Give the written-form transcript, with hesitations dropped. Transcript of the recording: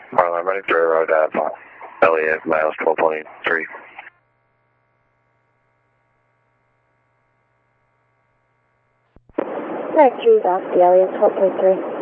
I'm ready for road at Elliott, miles 12.3. Next, 3 off the Elliott, 12.3.